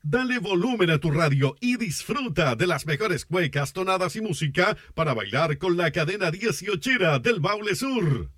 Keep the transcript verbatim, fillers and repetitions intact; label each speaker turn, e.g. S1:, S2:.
S1: Dale volumen a tu radio y disfruta de las mejores cuecas, tonadas y música para bailar con la cadena dieciochera del Baule Sur.